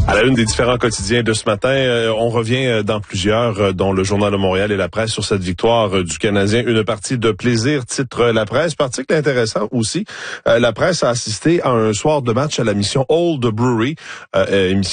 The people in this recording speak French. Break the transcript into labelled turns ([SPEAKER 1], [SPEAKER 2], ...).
[SPEAKER 1] À la une des différents quotidiens de ce matin, on revient dans plusieurs, dont le Journal de Montréal et La Presse, sur cette victoire du Canadien. Une partie de plaisir, titre La Presse. Article intéressant aussi. La Presse a assisté à un soir de match à la mission Old Brewery, émission